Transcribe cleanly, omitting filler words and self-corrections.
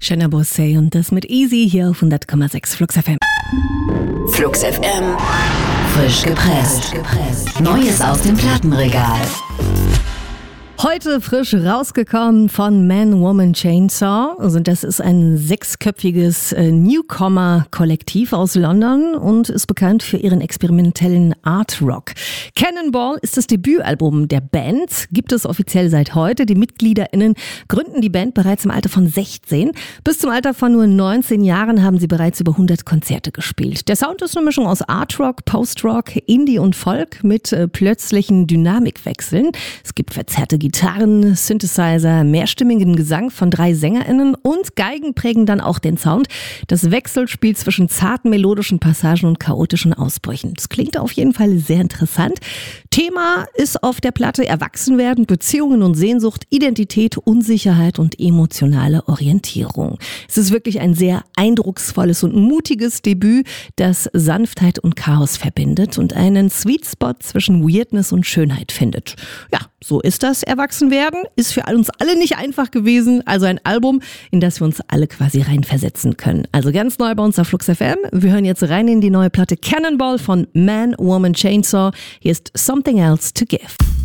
Jenna Bossé und das mit Easy hier auf 100,6 Flux FM. Flux FM, frisch gepresst. Neues aus dem Plattenregal. Heute frisch rausgekommen von Man, Woman, Chainsaw. Also das ist ein 6-köpfiges Newcomer-Kollektiv aus London und ist bekannt für ihren experimentellen Art Rock. Cannonball ist das Debütalbum der Band, gibt es offiziell seit heute. Die MitgliederInnen gründen die Band bereits im Alter von 16. Bis zum Alter von nur 19 Jahren haben sie bereits über 100 Konzerte gespielt. Der Sound ist eine Mischung aus Art Rock, Post-Rock, Indie und Folk mit plötzlichen Dynamikwechseln. Es gibt verzerrte Gitarren, Synthesizer, mehrstimmigen Gesang von 3 SängerInnen und Geigen prägen dann auch den Sound. Das Wechselspiel zwischen zarten melodischen Passagen und chaotischen Ausbrüchen. Das klingt auf jeden Fall sehr interessant. Thema ist auf der Platte Erwachsenwerden, Beziehungen und Sehnsucht, Identität, Unsicherheit und emotionale Orientierung. Es ist wirklich ein sehr eindrucksvolles und mutiges Debüt, das Sanftheit und Chaos verbindet und einen Sweet Spot zwischen Weirdness und Schönheit findet. Ja, so ist das Erwachsenwerden. Ist für uns alle nicht einfach gewesen. Also ein Album, in das wir uns alle quasi reinversetzen können. Also ganz neu bei uns auf Flux FM. Wir hören jetzt rein in die neue Platte Cannonball von Man, Woman, Chainsaw. Hier ist Something Else to Give.